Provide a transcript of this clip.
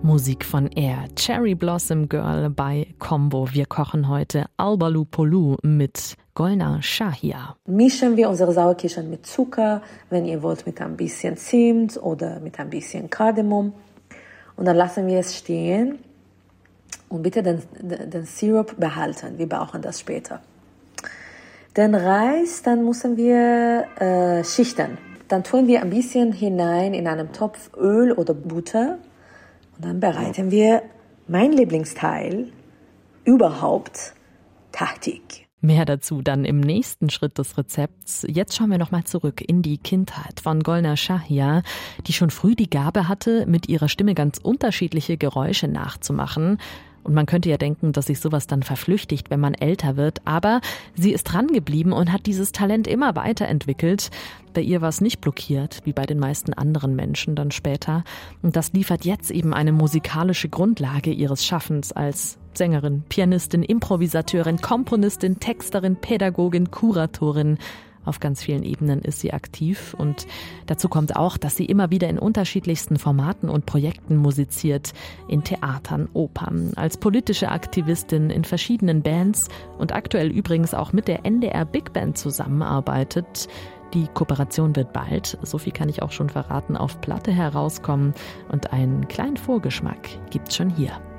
Musik von Air, Cherry Blossom Girl bei Combo. Wir kochen heute Albalu Polu mit Golnar Shahia. Mischen wir unsere Sauerkirschen mit Zucker, wenn ihr wollt mit ein bisschen Zimt oder mit ein bisschen Kardamom. Und dann lassen wir es stehen und bitte den Sirup behalten. Wir brauchen das später. Den Reis, dann müssen wir schichten. Dann tun wir ein bisschen hinein in einem Topf Öl oder Butter. Und dann bereiten wir mein Lieblingsteil überhaupt, Tahdig. Mehr dazu dann im nächsten Schritt des Rezepts. Jetzt schauen wir nochmal zurück in die Kindheit von Golnar Shahia, die schon früh die Gabe hatte, mit ihrer Stimme ganz unterschiedliche Geräusche nachzumachen. Und man könnte ja denken, dass sich sowas dann verflüchtigt, wenn man älter wird. Aber sie ist dran geblieben und hat dieses Talent immer weiterentwickelt. Bei ihr war es nicht blockiert, wie bei den meisten anderen Menschen dann später. Und das liefert jetzt eben eine musikalische Grundlage ihres Schaffens als Sängerin, Pianistin, Improvisateurin, Komponistin, Texterin, Pädagogin, Kuratorin. Auf ganz vielen Ebenen ist sie aktiv und dazu kommt auch, dass sie immer wieder in unterschiedlichsten Formaten und Projekten musiziert, in Theatern, Opern, als politische Aktivistin in verschiedenen Bands und aktuell übrigens auch mit der NDR Big Band zusammenarbeitet. Die Kooperation wird bald, so viel kann ich auch schon verraten, auf Platte herauskommen und einen kleinen Vorgeschmack gibt's schon hier.